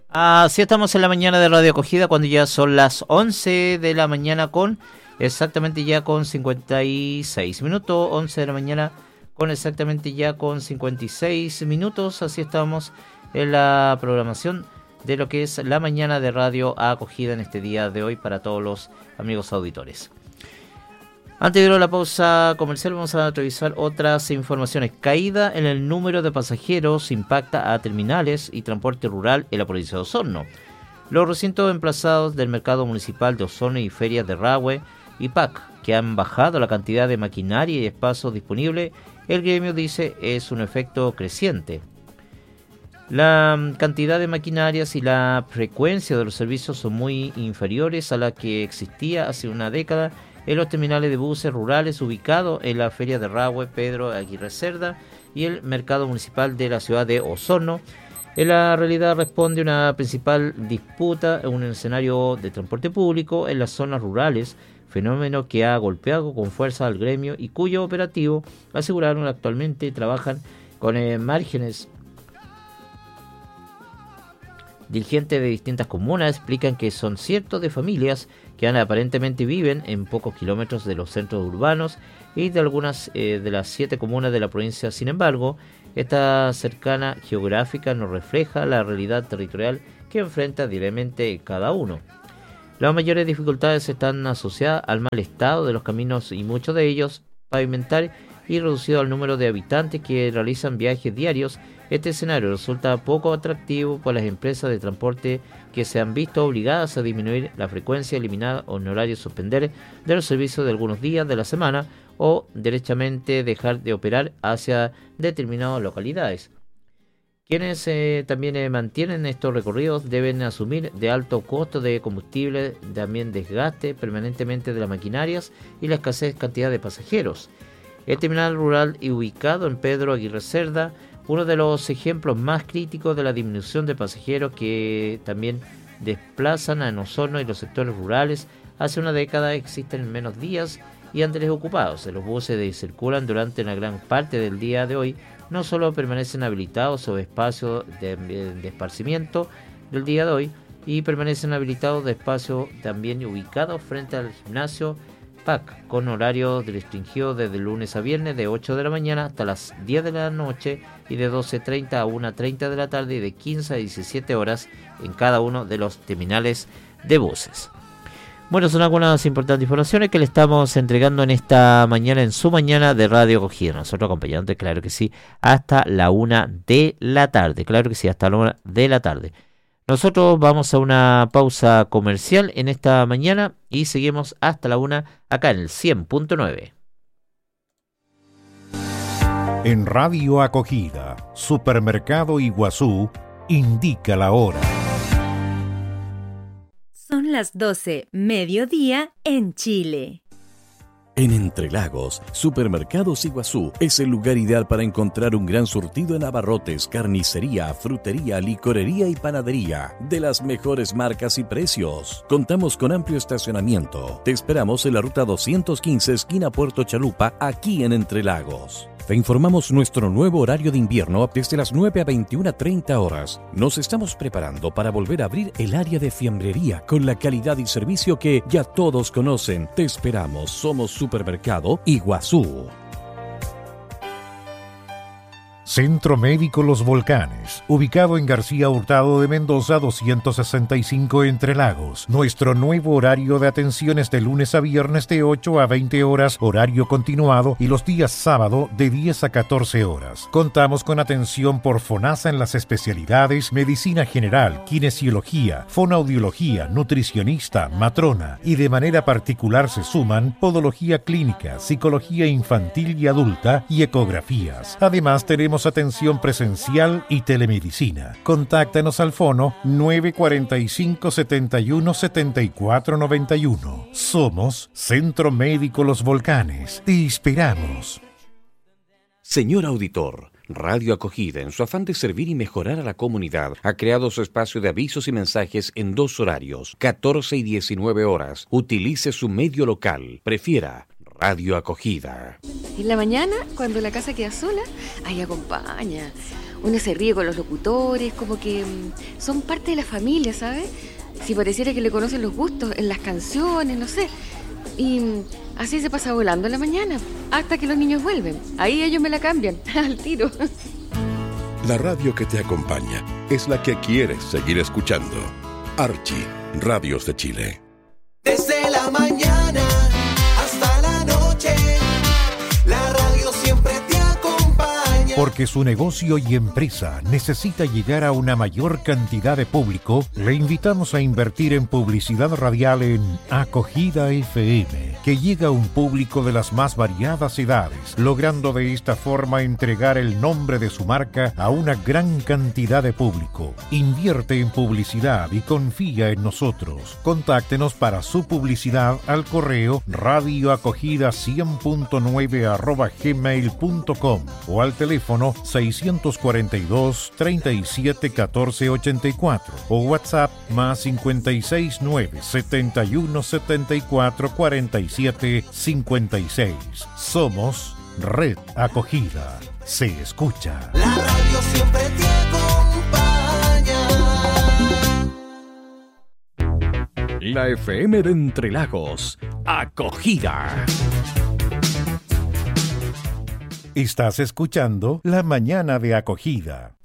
Así estamos en la mañana de Radio Acogida cuando ya son las 11 de la mañana con exactamente ya con 56 minutos, 11 de la mañana con exactamente ya con 56 minutos. Así estamos en la programación de lo que es la mañana de Radio Acogida en este día de hoy para todos los amigos auditores. Antes de ir a la pausa comercial vamos a revisar otras informaciones. Caída en el número de pasajeros impacta a terminales y transporte rural en la provincia de Osorno. Los recintos emplazados del mercado municipal de Osorno y ferias de Rahue y PAC, que han bajado la cantidad de maquinaria y espacio disponible, el gremio dice es un efecto creciente. La cantidad de maquinarias y la frecuencia de los servicios son muy inferiores a la que existía hace una década en los terminales de buses rurales ubicados en la feria de Rahue, Pedro Aguirre Cerda y el mercado municipal de la ciudad de Osorno. En la realidad responde una principal disputa en un escenario de transporte público en las zonas rurales, fenómeno que ha golpeado con fuerza al gremio y cuyo operativo aseguraron actualmente trabajan con márgenes. Dirigentes de distintas comunas explican que son cientos de familias que aparentemente viven en pocos kilómetros de los centros urbanos y de algunas de las 7 comunas de la provincia. Sin embargo, esta cercana geográfica no refleja la realidad territorial que enfrenta diariamente cada uno. Las mayores dificultades están asociadas al mal estado de los caminos y muchos de ellos pavimentar y reducido al número de habitantes que realizan viajes diarios. Este escenario resulta poco atractivo para las empresas de transporte que se han visto obligadas a disminuir la frecuencia, eliminar honorarios, suspender de los servicios de algunos días de la semana o derechamente dejar de operar hacia determinadas localidades. Quienes también mantienen estos recorridos deben asumir de alto costo de combustible, también desgaste permanentemente de las maquinarias y la escasez cantidad de pasajeros. El terminal rural y ubicado en Pedro Aguirre Cerda, uno de los ejemplos más críticos de la disminución de pasajeros que también desplazan a Osorno y los sectores rurales. Hace una década existen menos días y andenes ocupados. Los buses que circulan durante una gran parte del día de hoy no solo permanecen habilitados sobre espacios de esparcimiento del día de hoy y permanecen habilitados de espacio también ubicados frente al gimnasio PAC, con horario restringido desde lunes a viernes de 8 de la mañana hasta las 10 de la noche y de 12:30 a 1:30 de la tarde y de 15 a 17 horas en cada uno de los terminales de buses. Bueno, son algunas importantes informaciones que le estamos entregando en esta mañana, en su mañana de Radio Acogida. Nosotros acompañándote, claro que sí, hasta la 1 de la tarde. Claro que sí, hasta la 1 de la tarde. Nosotros vamos a una pausa comercial en esta mañana y seguimos hasta la 1 acá en el 100.9. En Radio Acogida, Supermercado Iguazú, indica la hora. Son las 12, mediodía en Chile. En Entre Lagos, Supermercados Iguazú es el lugar ideal para encontrar un gran surtido en abarrotes, carnicería, frutería, licorería y panadería, de las mejores marcas y precios. Contamos con amplio estacionamiento. Te esperamos en la ruta 215, esquina Puerto Chalupa, aquí en Entre Lagos. Te informamos nuestro nuevo horario de invierno desde las 9 a 21:30 horas. Nos estamos preparando para volver a abrir el área de fiambrería con la calidad y servicio que ya todos conocen. Te esperamos. Somos Supermercado Iguazú. Centro Médico Los Volcanes, ubicado en García Hurtado de Mendoza 265 Entre Lagos. Nuestro nuevo horario de atención es de lunes a viernes de 8 a 20 horas, horario continuado, y los días sábado de 10 a 14 horas. Contamos con atención por FONASA en las especialidades Medicina General, Kinesiología, Fonoaudiología, Nutricionista, Matrona, y de manera particular se suman Podología Clínica, Psicología Infantil y Adulta y Ecografías. Además tenemos atención presencial y telemedicina. Contáctanos al fono 945 71 74 91. Somos Centro Médico Los Volcanes. Te esperamos. Señor auditor, Radio Acogida, en su afán de servir y mejorar a la comunidad, ha creado su espacio de avisos y mensajes en 2 horarios, 14 y 19 horas. Utilice su medio local. Prefiera Radio Acogida. En la mañana, cuando la casa queda sola, ahí acompaña. uno se ríe con los locutores, como que son parte de la familia, ¿sabes? Si pareciera que le conocen los gustos en las canciones, no sé. Y así se pasa volando en la mañana, hasta que los niños vuelven. Ahí ellos me la cambian, al tiro. La radio que te acompaña es la que quieres seguir escuchando. Archie, Radios de Chile. Desde la mañana hasta la noche, la radio siempre te acompaña. Porque su negocio y empresa necesita llegar a una mayor cantidad de público, le invitamos a invertir en publicidad radial en Acogida FM, que llega a un público de las más variadas edades, logrando de esta forma entregar el nombre de su marca a una gran cantidad de público. Invierte en publicidad y confía en nosotros. Contáctenos para su publicidad al correo radioacogida100.9@gmail.com o al teléfono 642 37 14 84 o WhatsApp más 569 71 74 47 56. Somos Red Acogida. Se escucha. La radio siempre te acompaña. La FM de Entre Lagos. Acogida. Estás escuchando La Mañana de Acogida.